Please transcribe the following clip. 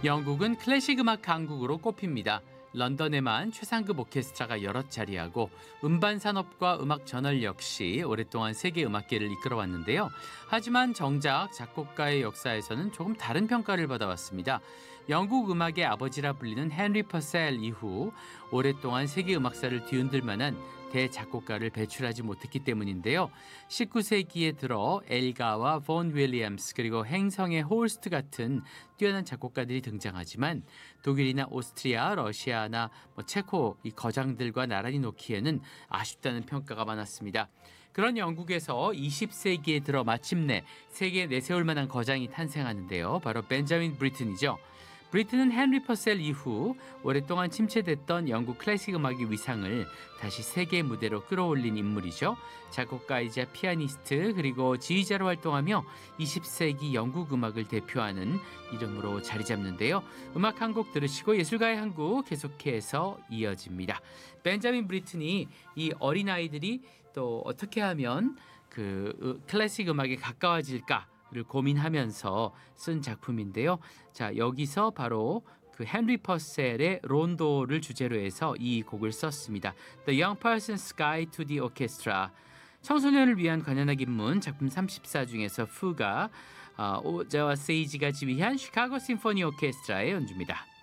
영국은 클래식 음악 강국으로 꼽힙니다. 런던에만 최상급 오케스트라가 여럿 자리하고 음반 산업과 음악 저널 역시 오랫동안 세계 음악계를 이끌어왔는데요. 하지만 정작 작곡가의 역사에서는 조금 다른 평가를 받아왔습니다. 영국 음악의 아버지라 불리는 헨리 퍼셀 이후 오랫동안 세계 음악사를 뒤흔들 만한 대작곡가를 배출하지 못했기 때문인데요. 19세기에 들어 엘가와 본 윌리엄스 그리고 행성의 홀스트 같은 뛰어난 작곡가들이 등장하지만 독일이나 오스트리아, 러시아나 체코 이 거장들과 나란히 놓기에는 아쉽다는 평가가 많았습니다. 그런 영국에서 20세기에 들어 마침내 세계에 내세울 만한 거장이 탄생하는데요. 바로 벤자민 브리튼이죠. 브리튼은 헨리 퍼셀 이후 오랫동안 침체됐던 영국 클래식 음악의 위상을 다시 세계 무대로 끌어올린 인물이죠. 작곡가이자 피아니스트 그리고 지휘자로 활동하며 20세기 영국 음악을 대표하는 이름으로 자리 잡는데요. 음악 한 곡 들으시고 예술가의 한 곡 계속해서 이어집니다. 벤자민 브리튼이 이 어린아이들이 또 어떻게 하면 그 클래식 음악에 가까워질까 를 고민하면서 쓴 작품인데요. 자, 여기서 바로 그 헨리 퍼셀의 론도를 주제로 해서 이 곡을 썼습니다. The Young Person's Guide to the Orchestra. 청소년을 위한 관현악 입문 작품 34 중에서 푸가 오자와 세이지가 지휘한 시카고 심포니 오케스트라의 연주입니다.